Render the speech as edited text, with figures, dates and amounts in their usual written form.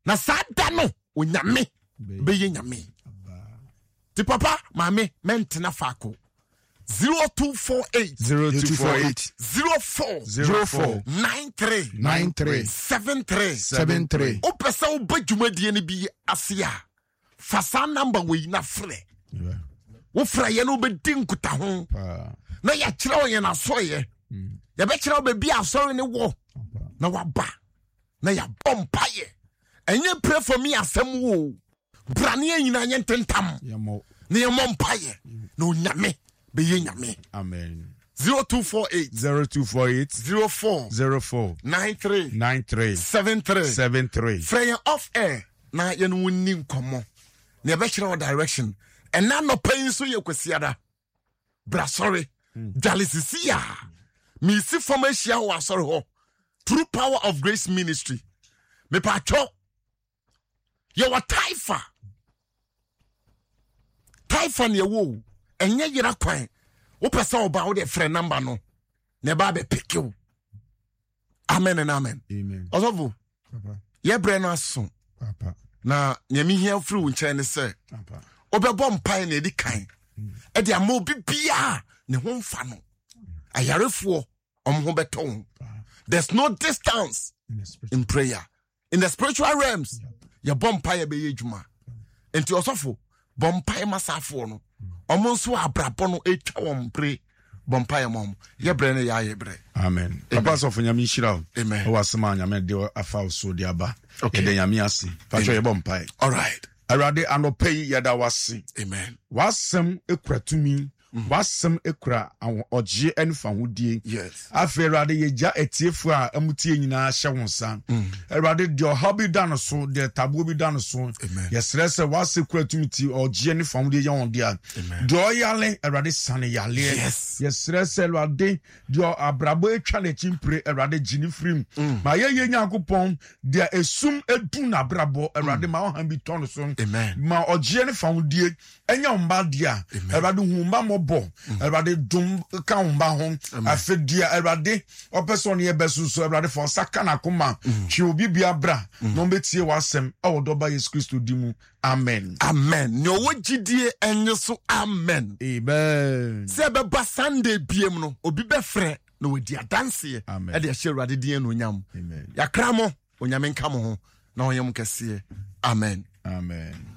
na sada no onyame beye nyame ti papa mame mentena fako 0248 04 93 73 opesa obadwumadie ne bi asia fasa number we na frɛ wo frɛ ye no obedi nkuta ho na ya kyerɛ wo ye na soye ya be kyerɛ wo be bia asɔre ne wo na waba na ya bompaye enye pray for me asɛm wo brane anyina nye ntentam na ye mompaye na onyame be ye nyame. Amen. 0248 04 93 73 free off air na ye no wonni nkomo na ye be kyerɛ direction and na no pain so ye kwasiada bra sorry dalisisia mi si formation wa sorry ho through power of grace ministry me pacho ye wa taifa ne wo enye yira kwan wo pesa oba wo de frɛ number no ne ba be pick you. Amen and amen. Osofu papa ye bre no aso papa na nyame hia firi wo nkyɛn ne sɛ papa obɛbɔ mpan na edi kan e de amo bibia ne ho mfa no ayarefo ho beton. There's no distance in prayer. In the spiritual realms ya bompa ya be yedwuma enti osofu bompa masafo no omo nso abrabɔ no etwa won pre bompa ya mom ye bre ne ya ye bre. Amen. Papa so nyame nhyira o. Amen. O wasema nyame de afa so de aba e de nyame ase pacho ye bompa. All right. Arade anopai ya da wase. Amen. Wasem ekratumi wasem ekra oje enfa hodie. Yes. Aferade yeja etiefu a amutie nyina hye wonsa. Erade de hobby dan so de tabo bi dan so. Yesre se wase kratumi ti oje enfa hodie ya won dia. Do yale erade sane yale. Yes. Yesre se erade de abrabo etwa na chimpre erade jini frim. Ma ye nyankopon de esum edu na abrabo erade ma ohan bi ton so. Amen. Ma oje enfa hodie enya mba dia. Erade humba mo Erade dum ka umba hon afedia erade opeson ye besu so erade for sakana koma hwe obi bia bra no betie wasem awodoba Yesu Kristo dimu. Amen. Amen. No wogidie enye so amen. Amen. Se be ba Sunday biem no obi be frɛ no wodi adanse e de hye erade die no nyam. Amen. Yakra mo onyame nka mo ho na onyam kese. Amen. Amen.